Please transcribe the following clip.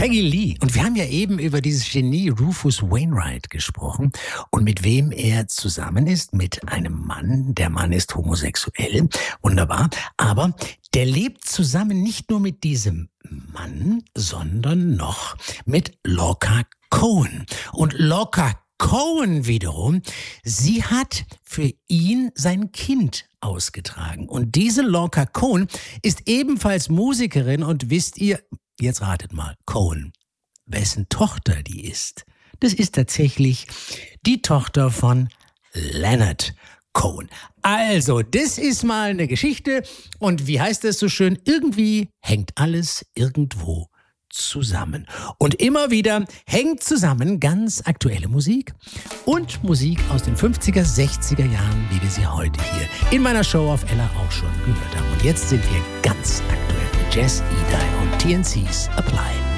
Peggy Lee. Und wir haben ja eben über dieses Genie Rufus Wainwright gesprochen und mit wem er zusammen ist. Mit einem Mann. Der Mann ist homosexuell. Wunderbar. Aber der lebt zusammen nicht nur mit diesem Mann, sondern noch mit Lorca Cohen. Und Lorca Cohen wiederum, sie hat für ihn sein Kind ausgetragen. Und diese Lorca Cohen ist ebenfalls Musikerin und wisst ihr, jetzt ratet mal, Cohen, wessen Tochter die ist? Das ist tatsächlich die Tochter von Leonard Cohen. Also, das ist mal eine Geschichte und wie heißt es so schön? Irgendwie hängt alles irgendwo zusammen. Und immer wieder hängt zusammen ganz aktuelle Musik und Musik aus den 50er, 60er Jahren, wie wir sie heute hier in meiner Show auf Ella auch schon gehört haben. Und jetzt sind wir ganz aktuell mit Jazz, E-Dye und TNC's Apply.